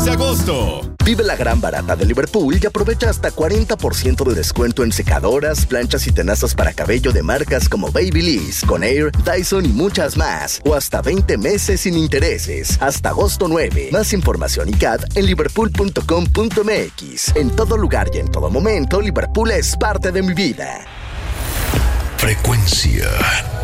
de agosto. Vive la gran barata de Liverpool y aprovecha hasta 40% de descuento en secadoras, planchas y tenazas para cabello de marcas como Babyliss, Conair, Dyson y muchas más. O hasta 20 meses sin intereses. Hasta agosto 9. Más información y CAD en liverpool.com.mx. En todo lugar y en todo momento, Liverpool es parte de mi vida. Frecuencia